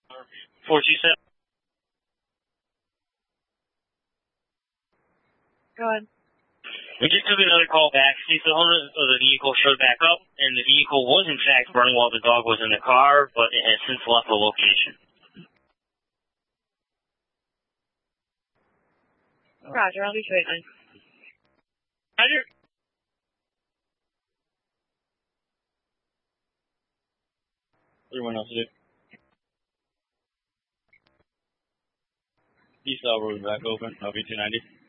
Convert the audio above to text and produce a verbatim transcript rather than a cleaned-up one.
four two seven. Go ahead. We just took another call back. Since the owner of the vehicle showed back up, and the vehicle was in fact burning while the dog was in the car, but it has since left the location. Roger, I'll be waiting. Roger. Everyone else is East Road back open. L B two ninety.